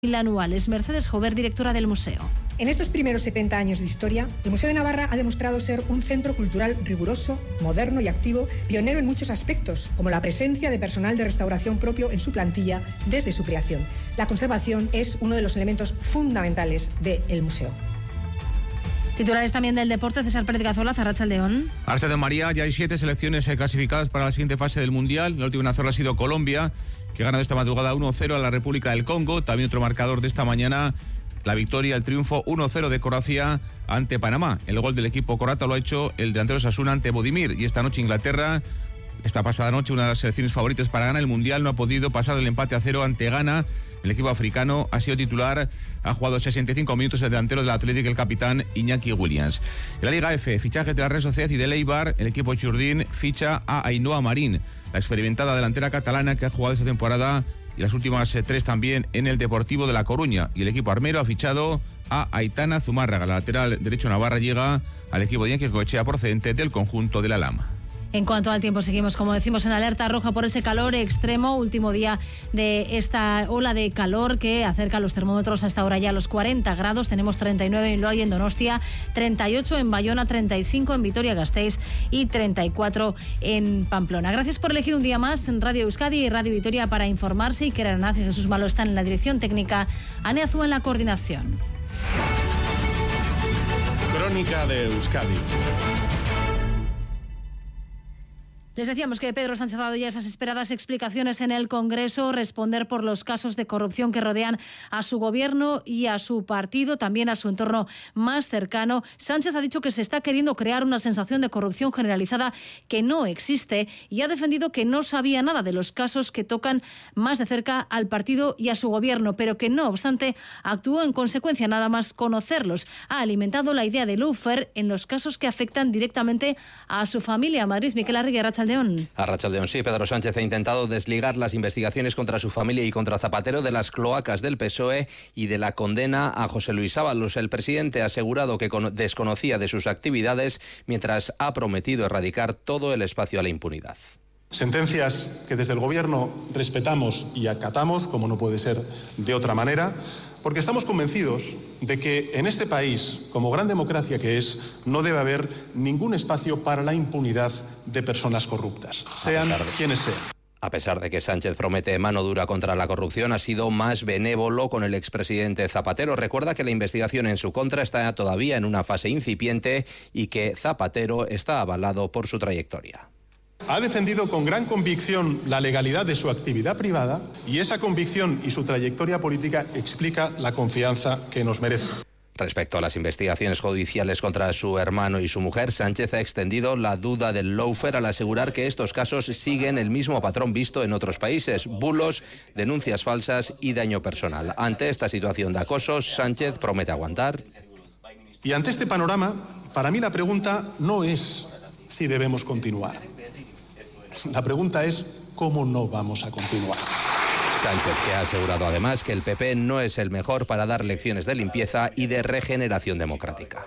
anuales. Mercedes Jover, directora del museo. En estos primeros 70 años de historia, el Museo de Navarra ha demostrado ser un centro cultural riguroso, moderno y activo, pionero en muchos aspectos, como la presencia de personal de restauración propio en su plantilla desde su creación. La conservación es uno de los elementos fundamentales del museo. Titulares también del deporte, César Pérez Gazola, Arratsaldeón. Arratsaldeón, María, ya hay 7 selecciones clasificadas para la siguiente fase del Mundial. La última en hacerlo ha sido Colombia, que ha ganado esta madrugada 1-0 a la República del Congo. También otro marcador de esta mañana, la victoria, el triunfo 1-0 de Croacia ante Panamá. El gol del equipo croata lo ha hecho el delantero Osasuna ante Bodimir. Y esta noche Inglaterra, esta pasada noche, una de las selecciones favoritas para ganar el Mundial, no ha podido pasar el empate a 0 ante Ghana. El equipo africano ha sido titular, ha jugado 65 minutos el delantero del Athletic, el capitán Iñaki Williams. En la Liga F, fichajes de la Real Sociedad y del Eibar, el equipo Churdín ficha a Ainhoa Marín, la experimentada delantera catalana que ha jugado esta temporada y las últimas 3 también en el Deportivo de La Coruña. Y el equipo armero ha fichado a Aitana Zumárraga, la lateral derecho navarra llega al equipo de Iñaki Goicoechea procedente del conjunto de la Lama. En cuanto al tiempo, seguimos, como decimos, en alerta roja por ese calor extremo. Último día de esta ola de calor que acerca los termómetros hasta ahora ya a los 40 grados. Tenemos 39 en Loa y en Donostia, 38 en Bayona, 35 en Vitoria-Gasteiz y 34 en Pamplona. Gracias por elegir un día más en Radio Euskadi y Radio Vitoria para informarse. Iker Aranaz y Jesús Malo están en la dirección técnica, Ane Azúa en la coordinación. Crónica de Euskadi. Les decíamos que Pedro Sánchez ha dado ya esas esperadas explicaciones en el Congreso, responder por los casos de corrupción que rodean a su gobierno y a su partido, también a su entorno más cercano. Sánchez ha dicho que se está queriendo crear una sensación de corrupción generalizada que no existe y ha defendido que no sabía nada de los casos que tocan más de cerca al partido y a su gobierno, pero que no obstante actuó en consecuencia nada más conocerlos. Ha alimentado la idea de lawfare en los casos que afectan directamente a su familia. Madrid, Miquel Arregui, Arratsaldeón. Arratsaldeón, sí. Pedro Sánchez ha intentado desligar las investigaciones contra su familia y contra Zapatero de las cloacas del PSOE y de la condena a José Luis Ábalos. El presidente ha asegurado que desconocía de sus actividades mientras ha prometido erradicar todo el espacio a la impunidad. Sentencias que desde el Gobierno respetamos y acatamos, como no puede ser de otra manera, porque estamos convencidos de que en este país, como gran democracia que es, no debe haber ningún espacio para la impunidad de personas corruptas, sean quienes sean. A pesar de que Sánchez promete mano dura contra la corrupción, ha sido más benévolo con el expresidente Zapatero. Recuerda que la investigación en su contra está todavía en una fase incipiente y que Zapatero está avalado por su trayectoria. Ha defendido con gran convicción la legalidad de su actividad privada y esa convicción y su trayectoria política explica la confianza que nos merece. Respecto a las investigaciones judiciales contra su hermano y su mujer, Sánchez ha extendido la duda del lawfare al asegurar que estos casos siguen el mismo patrón visto en otros países: bulos, denuncias falsas y daño personal. Ante esta situación de acoso, Sánchez promete aguantar. Y ante este panorama, para mí la pregunta no es si debemos continuar. La pregunta es cómo no vamos a continuar. Sánchez, que ha asegurado además que el PP no es el mejor para dar lecciones de limpieza y de regeneración democrática.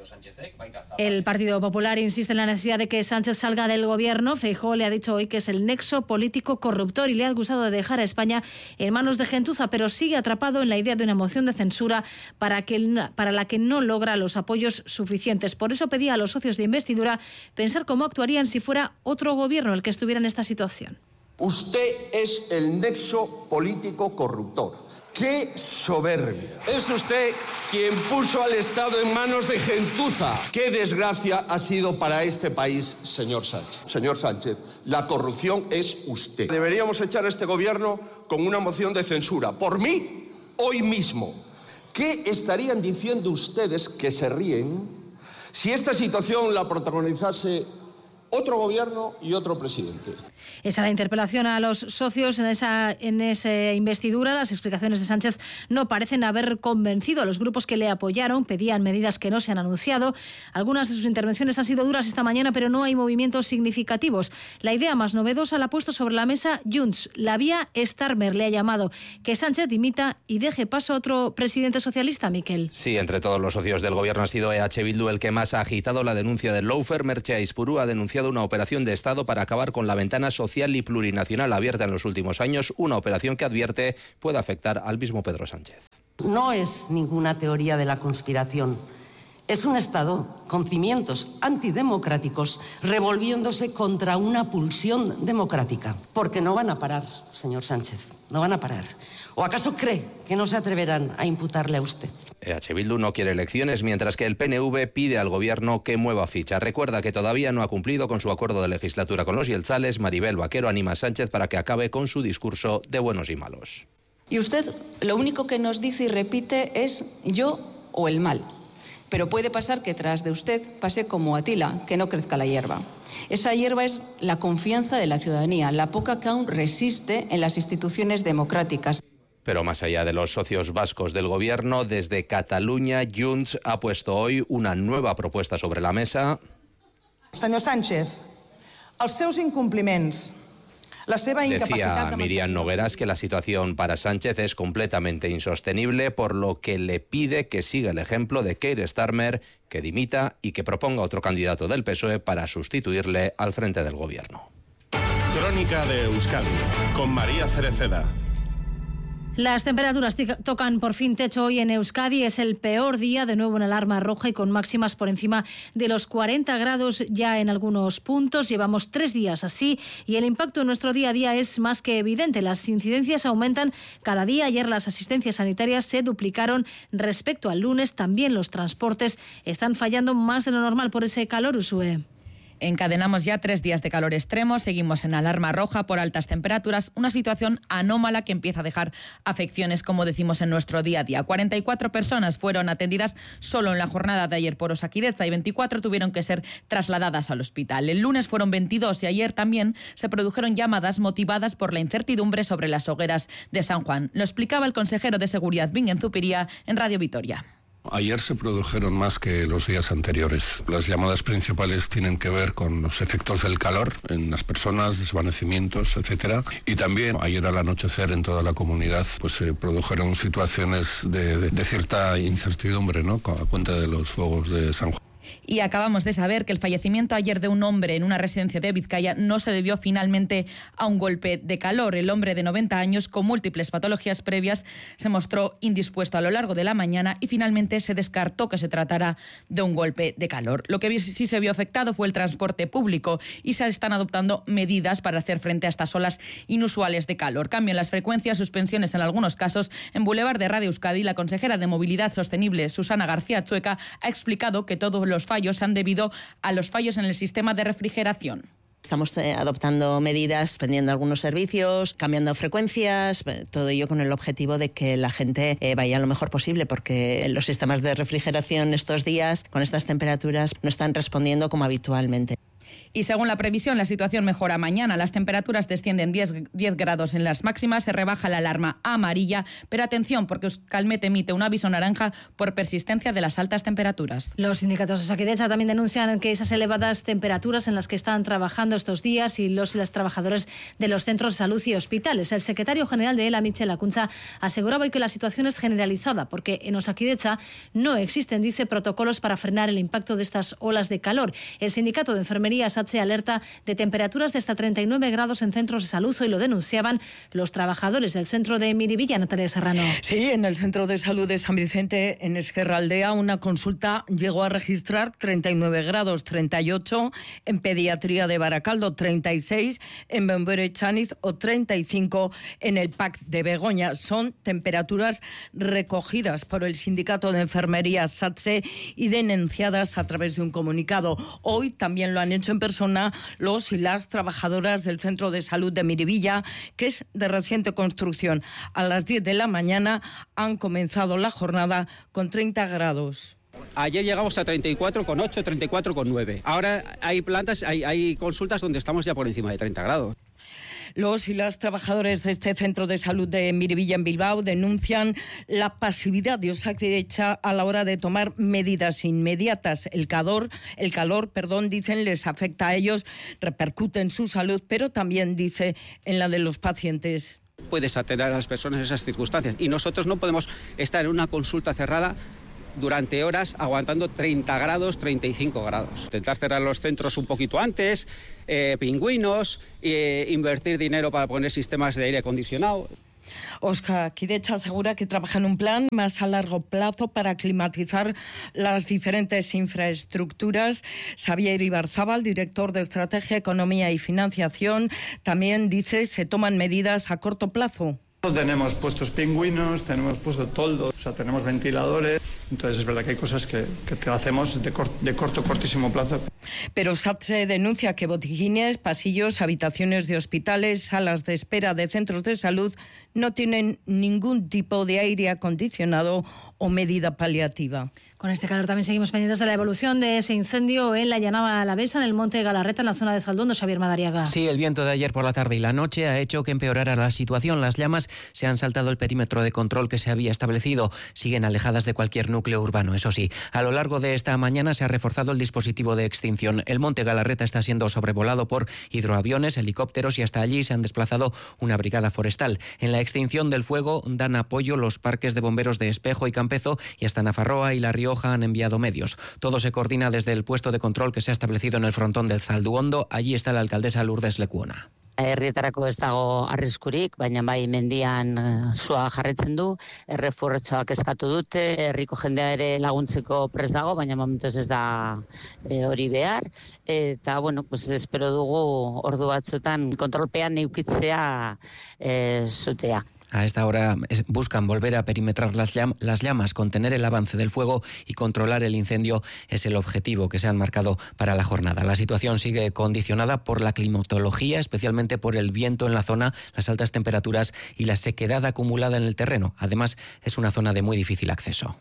El Partido Popular insiste en la necesidad de que Sánchez salga del gobierno. Feijóo le ha dicho hoy que es el nexo político corruptor y le ha acusado de dejar a España en manos de gentuza, pero sigue atrapado en la idea de una moción de censura para la que no logra los apoyos suficientes. Por eso pedía a los socios de investidura pensar cómo actuarían si fuera otro gobierno el que estuviera en esta situación. Usted es el nexo político corruptor. ¡Qué soberbia! Es usted quien puso al Estado en manos de gentuza. ¡Qué desgracia ha sido para este país, señor Sánchez! Señor Sánchez, la corrupción es usted. Deberíamos echar a este gobierno con una moción de censura. Por mí, hoy mismo. ¿Qué estarían diciendo ustedes que se ríen si esta situación la protagonizase otro gobierno y otro presidente? Esa es la interpelación a los socios en esa investidura. Las explicaciones de Sánchez no parecen haber convencido a los grupos que le apoyaron. Pedían medidas que no se han anunciado. Algunas de sus intervenciones han sido duras esta mañana, pero no hay movimientos significativos. La idea más novedosa la ha puesto sobre la mesa Junts. La vía Starmer le ha llamado. Que Sánchez dimita y deje paso a otro presidente socialista, Miquel. Sí, entre todos los socios del gobierno ha sido EH Bildu el que más ha agitado la denuncia del lawfare. Merche Aizpuru ha denunciado anunciado una operación de Estado para acabar con la ventana social y plurinacional abierta en los últimos años, una operación que advierte puede afectar al mismo Pedro Sánchez. No es ninguna teoría de la conspiración. Es un Estado con cimientos antidemocráticos revolviéndose contra una pulsión democrática. Porque no van a parar, señor Sánchez, no van a parar. ¿O acaso cree que no se atreverán a imputarle a usted? EH Bildu no quiere elecciones, mientras que el PNV pide al Gobierno que mueva ficha. Recuerda que todavía no ha cumplido con su acuerdo de legislatura con los jeltzales. Maribel Vaquero anima a Sánchez para que acabe con su discurso de buenos y malos. Y usted lo único que nos dice y repite es yo o el mal. Pero puede pasar que tras de usted pase como Atila, que no crezca la hierba. Esa hierba es la confianza de la ciudadanía, la poca que aún resiste en las instituciones democráticas. Pero más allá de los socios vascos del Gobierno, desde Cataluña, Junts ha puesto hoy una nueva propuesta sobre la mesa. Senyor Sánchez, els seus incompliments, la seva incapacitat... Decía Miriam Nogueras que la situación para Sánchez es completamente insostenible, por lo que le pide que siga el ejemplo de Keir Starmer, que dimita y que proponga otro candidato del PSOE para sustituirle al frente del Gobierno. Crónica de Euskadi, con María Cereceda. Las temperaturas tocan por fin techo hoy en Euskadi. Es el peor día, de nuevo en alarma roja y con máximas por encima de los 40 grados ya en algunos puntos. Llevamos 3 días así y el impacto en nuestro día a día es más que evidente. Las incidencias aumentan cada día. Ayer las asistencias sanitarias se duplicaron respecto al lunes. También los transportes están fallando más de lo normal por ese calor, Usue. Encadenamos ya 3 días de calor extremo, seguimos en alarma roja por altas temperaturas, una situación anómala que empieza a dejar afecciones, como decimos, en nuestro día a día. 44 personas fueron atendidas solo en la jornada de ayer por Osakidetza y 24 tuvieron que ser trasladadas al hospital. El lunes fueron 22 y ayer también se produjeron llamadas motivadas por la incertidumbre sobre las hogueras de San Juan. Lo explicaba el consejero de Seguridad Bingen Zupiria en Radio Vitoria. Ayer se produjeron más que los días anteriores. Las llamadas principales tienen que ver con los efectos del calor en las personas, desvanecimientos, etcétera. Y también ayer al anochecer en toda la comunidad pues se produjeron situaciones de cierta incertidumbre, ¿no? A cuenta de los fuegos de San Juan. Y acabamos de saber que el fallecimiento ayer de un hombre en una residencia de Vizcaya no se debió finalmente a un golpe de calor. El hombre de 90 años con múltiples patologías previas se mostró indispuesto a lo largo de la mañana y finalmente se descartó que se tratara de un golpe de calor. Lo que sí se vio afectado fue el transporte público y se están adoptando medidas para hacer frente a estas olas inusuales de calor. Cambian las frecuencias, suspensiones en algunos casos. En Boulevard de Radio Euskadi, la consejera de Movilidad Sostenible, Susana García Chueca, ha explicado que todos los fallos se han debido a los fallos en el sistema de refrigeración. Estamos adoptando medidas, suspendiendo algunos servicios, cambiando frecuencias, todo ello con el objetivo de que la gente vaya lo mejor posible, porque los sistemas de refrigeración estos días, con estas temperaturas, no están respondiendo como habitualmente. Y según la previsión, la situación mejora mañana. Las temperaturas descienden 10 grados en las máximas, se rebaja la alarma amarilla, pero atención, porque Euskalmet emite un aviso naranja por persistencia de las altas temperaturas. Los sindicatos de Osakidetza también denuncian que esas elevadas temperaturas en las que están trabajando estos días y las trabajadores de los centros de salud y hospitales. El secretario general de ELA, Michel Acuntza, aseguraba hoy que la situación es generalizada, porque en Osakidetza no existen, dice, protocolos para frenar el impacto de estas olas de calor. El sindicato de enfermería SATSE alerta de temperaturas de hasta 39 grados en centros de salud. Hoy lo denunciaban los trabajadores del centro de Miribilla. Natalia Serrano. Sí, en el centro de salud de San Vicente, en Ezkerraldea, una consulta llegó a registrar 39 grados, 38 en pediatría de Baracaldo, 36 en Benbere Chaniz o 35 en el PAC de Begoña. Son temperaturas recogidas por el sindicato de enfermería SATSE y denunciadas a través de un comunicado. Hoy también lo han hecho en persona los y las trabajadoras del Centro de Salud de Miribilla, que es de reciente construcción. A las 10 de la mañana han comenzado la jornada con 30 grados. Ayer llegamos a 34,8, 34,9. Ahora hay plantas, hay consultas donde estamos ya por encima de 30 grados. Los y las trabajadores de este centro de salud de Miribilla en Bilbao denuncian la pasividad de Osakidetza a la hora de tomar medidas inmediatas. El calor, dicen, les afecta a ellos, repercute en su salud, pero también, dice, en la de los pacientes. Puedes atender a las personas en esas circunstancias y nosotros no podemos estar en una consulta cerrada durante horas aguantando 30 grados, 35 grados. Intentar cerrar los centros un poquito antes, pingüinos, invertir dinero para poner sistemas de aire acondicionado. Osakidetza asegura que trabaja en un plan más a largo plazo para climatizar las diferentes infraestructuras. Xavier Ibarzábal, director de Estrategia, Economía y Financiación, también dice que se toman medidas a corto plazo. Tenemos puestos pingüinos, tenemos puesto toldo, o sea, tenemos ventiladores. Entonces es verdad que hay cosas que hacemos de cortísimo plazo. Pero SATSE denuncia que botiquines, pasillos, habitaciones de hospitales, salas de espera de centros de salud no tienen ningún tipo de aire acondicionado o medida paliativa. Con este calor también seguimos pendientes de la evolución de ese incendio en la Llanada Alavesa, en el Monte Galarreta, en la zona de Saldondo. Xavier Madariaga. Sí, el viento de ayer por la tarde y la noche ha hecho que empeorara la situación. Las llamas se han saltado el perímetro de control que se había establecido. Siguen alejadas de cualquier núcleo urbano, eso sí. A lo largo de esta mañana se ha reforzado el dispositivo de extinción. El Monte Galarreta está siendo sobrevolado por hidroaviones, helicópteros y hasta allí se han desplazado una brigada forestal. En la extinción del fuego dan apoyo los parques de bomberos de Espejo y Campezo y hasta Nafarroa y La Rioja han enviado medios. Todo se coordina desde el puesto de control que se ha establecido en el frontón del Zalduondo. Allí está la alcaldesa Lourdes Lekuona. Herrietarako ez dago arriskurik, baina bai mendian sua jarraitzen du, errefortzoak eskatu dute, herriko jendea ere laguntzeko prest dago, baina momentuz ez da hori behar, eta bueno, pues espero dugu ordu batzuetan kontrolpean neukitzea zutea. A esta hora buscan volver a perimetrar las llamas, contener el avance del fuego y controlar el incendio es el objetivo que se han marcado para la jornada. La situación sigue condicionada por la climatología, especialmente por el viento en la zona, las altas temperaturas y la sequedad acumulada en el terreno. Además, es una zona de muy difícil acceso.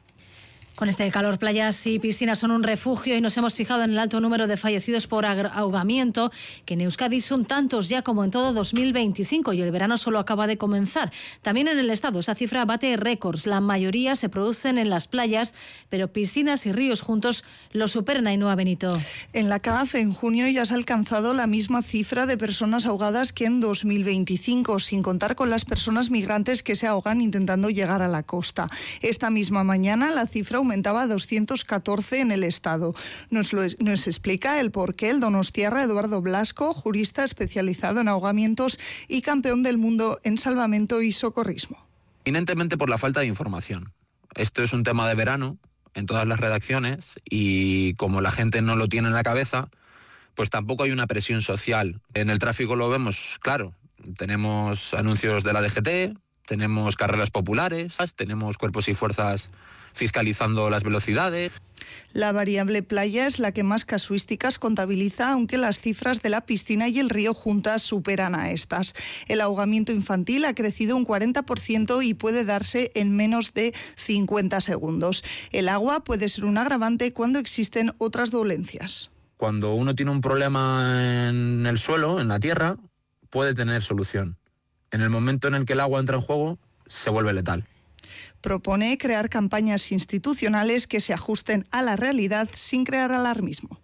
Con este calor, playas y piscinas son un refugio y nos hemos fijado en el alto número de fallecidos por ahogamiento, que en Euskadi son tantos ya como en todo 2025 y el verano solo acaba de comenzar. También en el Estado esa cifra bate récords. La mayoría se producen en las playas, pero piscinas y ríos juntos lo superan. Ainhoa Benito. En la CAF en junio ya se ha alcanzado la misma cifra de personas ahogadas que en 2025, sin contar con las personas migrantes que se ahogan intentando llegar a la costa. Esta misma mañana la cifra aumentaba a 214 en el Estado. Nos explica el porqué el donostiarra Eduardo Blasco, jurista especializado en ahogamientos y campeón del mundo en salvamento y socorrismo. Eminentemente por la falta de información. Esto es un tema de verano en todas las redacciones y como la gente no lo tiene en la cabeza, pues tampoco hay una presión social. En el tráfico lo vemos, claro. Tenemos anuncios de la DGT, tenemos carreras populares, tenemos cuerpos y fuerzas fiscalizando las velocidades. La variable playa es la que más casuísticas contabiliza, aunque las cifras de la piscina y el río juntas superan a estas. El ahogamiento infantil ha crecido un 40% y puede darse en menos de 50 segundos. El agua puede ser un agravante cuando existen otras dolencias. Cuando uno tiene un problema en el suelo, en la tierra, puede tener solución. En el momento en el que el agua entra en juego, se vuelve letal. Propone crear campañas institucionales que se ajusten a la realidad sin crear alarmismo.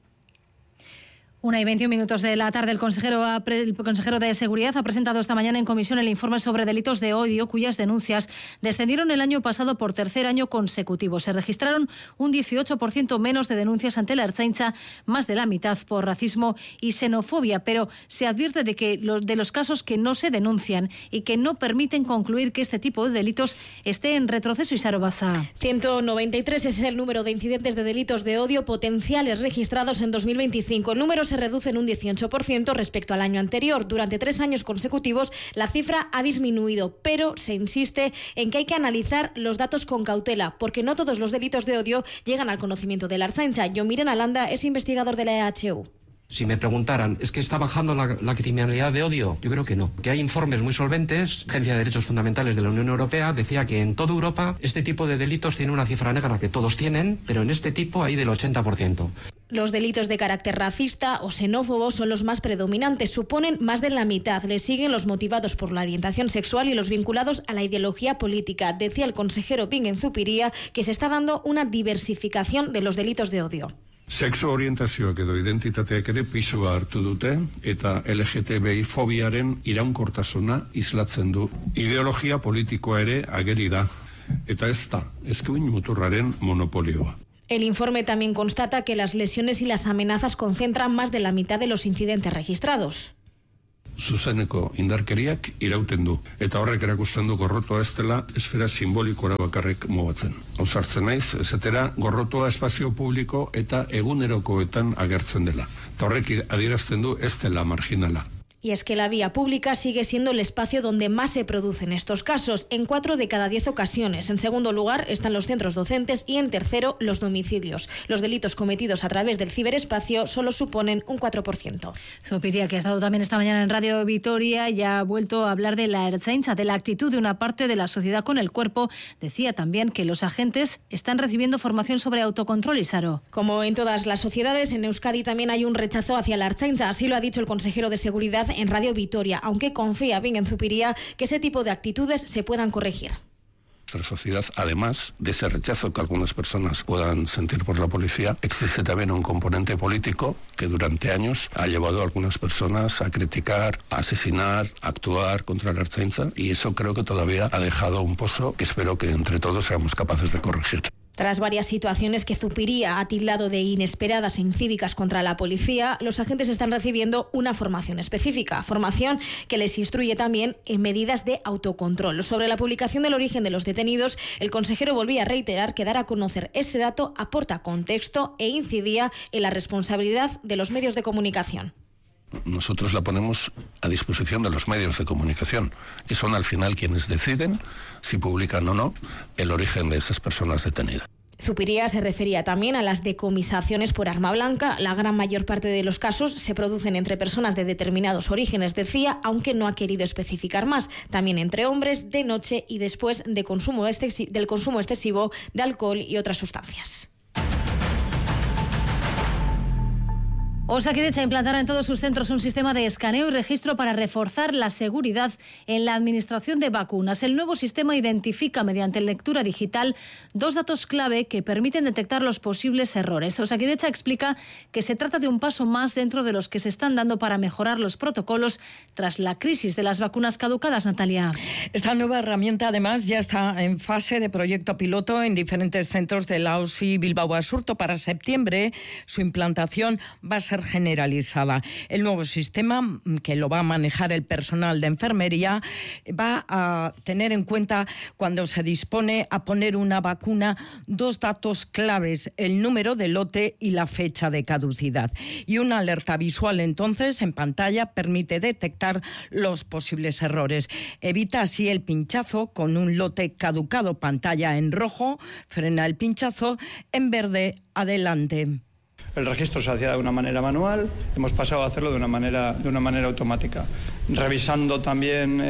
1:21 de la tarde, el consejero de Seguridad ha presentado esta mañana en comisión el informe sobre delitos de odio, cuyas denuncias descendieron el año pasado por tercer año consecutivo. Se registraron un 18% menos de denuncias ante la Ertzaintza, más de la mitad por racismo y xenofobia, pero se advierte de que de los casos que no se denuncian y que no permiten concluir que este tipo de delitos esté en retroceso. Isaro Baza. 193 es el número de incidentes de delitos de odio potenciales registrados en 2025. El número se reduce en un 18% respecto al año anterior. Durante 3 años consecutivos la cifra ha disminuido, pero se insiste en que hay que analizar los datos con cautela, porque no todos los delitos de odio llegan al conocimiento de la Ertzaintza. Yomiren Alanda es investigador de la EHU. Si me preguntaran, ¿es que está bajando la criminalidad de odio? Yo creo que no. Que hay informes muy solventes. La Agencia de Derechos Fundamentales de la Unión Europea decía que en toda Europa este tipo de delitos tiene una cifra negra que todos tienen, pero en este tipo hay del 80%. Los delitos de carácter racista o xenófobo son los más predominantes, suponen más de la mitad. Le siguen los motivados por la orientación sexual y los vinculados a la ideología política. Decía el consejero Bingen Zupiria que se está dando una diversificación de los delitos de odio. Sexo orientazioak edo identitateak ere pisua hartu dute eta LGTBI fobiaren iraunkortasuna islatzen du. Ideologia politikoa ere ageri da. eta ez da eskuin muturraren monopolioa. El informe también constata que las lesiones y las amenazas concentran más de la mitad de los incidentes registrados. Zuzeneko indarkeriak irauten du, eta horrek erakusten du gorrotoa ez dela esfera simbolikora bakarrik mugatzen. Ausartzen naiz, esatera gorrotoa espazio publiko eta egunerokoetan agertzen dela. Eta horrek adierazten du ez dela marginala. Y es que la vía pública sigue siendo el espacio donde más se producen estos casos, en 4 de cada 10 ocasiones. En segundo lugar están los centros docentes y en tercero los domicilios. Los delitos cometidos a través del ciberespacio solo suponen un 4%. Zupiria, que ha estado también esta mañana en Radio Vitoria, ya ha vuelto a hablar de la Ertzaintza, de la actitud de una parte de la sociedad con el cuerpo. Decía también que los agentes están recibiendo formación sobre autocontrol, Isaro. Como en todas las sociedades, en Euskadi también hay un rechazo hacia la Ertzaintza. Así lo ha dicho el consejero de Seguridad en Radio Vitoria, aunque confía bien en Zupiria que ese tipo de actitudes se puedan corregir. Nuestra sociedad, además de ese rechazo que algunas personas puedan sentir por la policía, existe también un componente político que durante años ha llevado a algunas personas a criticar, a asesinar, a actuar contra la Ertzaintza, y eso creo que todavía ha dejado un pozo que espero que entre todos seamos capaces de corregir. Tras varias situaciones que Zupiria ha tildado de inesperadas e incívicas contra la policía, los agentes están recibiendo una formación específica, formación que les instruye también en medidas de autocontrol. Sobre la publicación del origen de los detenidos, el consejero volvía a reiterar que dar a conocer ese dato aporta contexto e incidía en la responsabilidad de los medios de comunicación. Nosotros la ponemos a disposición de los medios de comunicación, que son al final quienes deciden si publican o no el origen de esas personas detenidas. Zupiria se refería también a las decomisaciones por arma blanca. La gran mayor parte de los casos se producen entre personas de determinados orígenes, decía, aunque no ha querido especificar más. También entre hombres, de noche y después del consumo excesivo de alcohol y otras sustancias. Osakidetza implantará en todos sus centros un sistema de escaneo y registro para reforzar la seguridad en la administración de vacunas. El nuevo sistema identifica mediante lectura digital 2 datos clave que permiten detectar los posibles errores. Osakidetza explica que se trata de un paso más dentro de los que se están dando para mejorar los protocolos tras la crisis de las vacunas caducadas, Natalia. Esta nueva herramienta además ya está en fase de proyecto piloto en diferentes centros de la OSI Bilbao Basurto. Para septiembre su implantación va a ser generalizada. El nuevo sistema, que lo va a manejar el personal de enfermería, va a tener en cuenta cuando se dispone a poner una vacuna 2 datos claves: el número de lote y la fecha de caducidad. Y una alerta visual entonces en pantalla permite detectar los posibles errores. Evita así el pinchazo con un lote caducado. Pantalla en rojo frena el pinchazo, en verde adelante. El registro se hacía de una manera manual, hemos pasado a hacerlo de una manera automática, revisando también,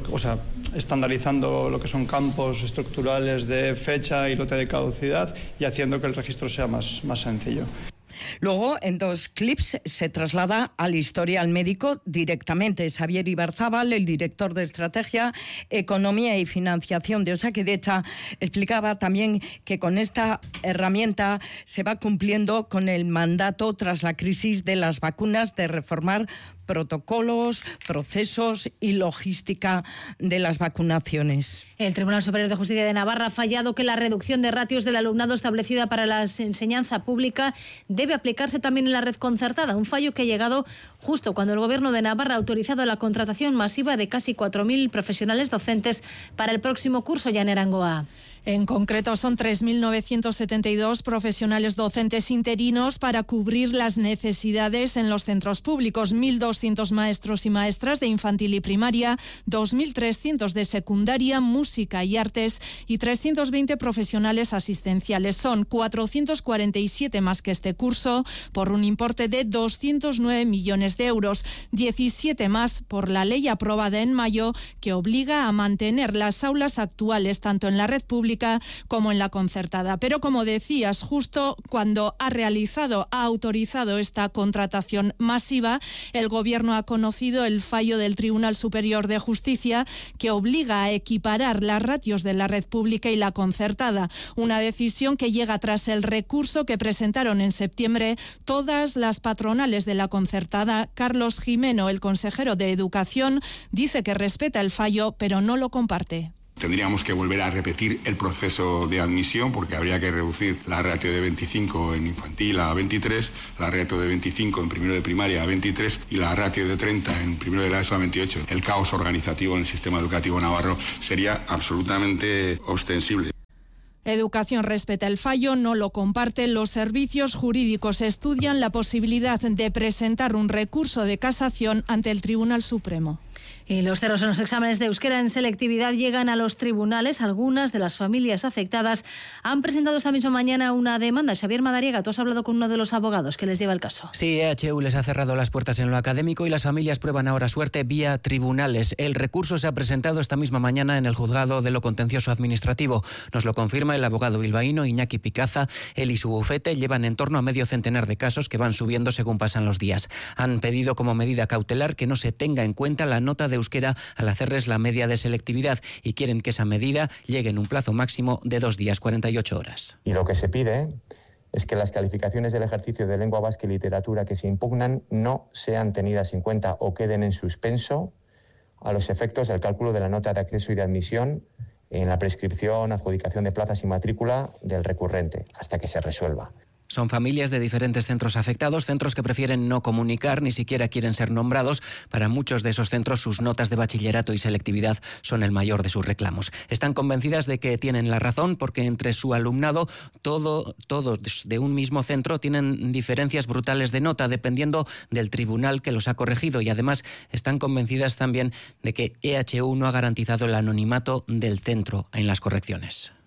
estandarizando lo que son campos estructurales de fecha y lote de caducidad y haciendo que el registro sea más sencillo. Luego, en 2 clips, se traslada al historial médico directamente. Xavier Ibarzábal, el director de Estrategia, Economía y Financiación de Osakidetza, explicaba también que con esta herramienta se va cumpliendo con el mandato tras la crisis de las vacunas de reformar protocolos, procesos y logística de las vacunaciones. El Tribunal Superior de Justicia de Navarra ha fallado que la reducción de ratios del alumnado establecida para la enseñanza pública debe aplicarse también en la red concertada, un fallo que ha llegado justo cuando el Gobierno de Navarra ha autorizado la contratación masiva de casi 4.000 profesionales docentes para el próximo curso. Jan Arangoa. En concreto, son 3.972 profesionales docentes interinos para cubrir las necesidades en los centros públicos, 1.200 maestros y maestras de infantil y primaria, 2.300 de secundaria, música y artes y 320 profesionales asistenciales. Son 447 más que este curso, por un importe de 209 millones de euros, 17 más por la ley aprobada en mayo que obliga a mantener las aulas actuales tanto en la red pública como en la concertada. Pero como decías, justo cuando ha autorizado esta contratación masiva, el Gobierno ha conocido el fallo del Tribunal Superior de Justicia que obliga a equiparar las ratios de la red pública y la concertada. Una decisión que llega tras el recurso que presentaron en septiembre todas las patronales de la concertada. Carlos Jimeno, el consejero de Educación, dice que respeta el fallo, pero no lo comparte. Tendríamos que volver a repetir el proceso de admisión porque habría que reducir la ratio de 25 en infantil a 23, la ratio de 25 en primero de primaria a 23 y la ratio de 30 en primero de la ESO a 28. El caos organizativo en el sistema educativo navarro sería absolutamente ostensible. Educación respeta el fallo, no lo comparte. Los servicios jurídicos estudian la posibilidad de presentar un recurso de casación ante el Tribunal Supremo. Y los ceros en los exámenes de euskera en selectividad llegan a los tribunales. Algunas de las familias afectadas han presentado esta misma mañana una demanda. Xavier Madariaga, tú has hablado con uno de los abogados que les lleva el caso. Sí, EHU les ha cerrado las puertas en lo académico y las familias prueban ahora suerte vía tribunales. El recurso se ha presentado esta misma mañana en el juzgado de lo contencioso administrativo. Nos lo confirma el abogado bilbaíno Iñaki Picaza. Él y su bufete llevan en torno a medio centenar de casos que van subiendo según pasan los días. Han pedido como medida cautelar que no se tenga en cuenta la nota de euskera al hacerles la media de selectividad y quieren que esa medida llegue en un plazo máximo de 2 días, 48 horas. Y lo que se pide es que las calificaciones del ejercicio de lengua vasca y literatura que se impugnan no sean tenidas en cuenta o queden en suspenso a los efectos del cálculo de la nota de acceso y de admisión en la prescripción, adjudicación de plazas y matrícula del recurrente, hasta que se resuelva. Son familias de diferentes centros afectados, centros que prefieren no comunicar, ni siquiera quieren ser nombrados. Para muchos de esos centros sus notas de bachillerato y selectividad son el mayor de sus reclamos. Están convencidas de que tienen la razón porque entre su alumnado todos de un mismo centro tienen diferencias brutales de nota dependiendo del tribunal que los ha corregido y además están convencidas también de que EHU no ha garantizado el anonimato del centro en las correcciones.